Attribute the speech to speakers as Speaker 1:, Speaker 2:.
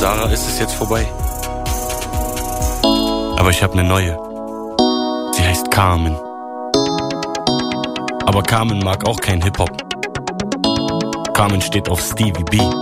Speaker 1: Sarah ist es jetzt vorbei. Aber ich hab ne neue. Sie heißt Carmen. Aber Carmen mag auch kein Hip-Hop. Carmen steht auf Stevie B.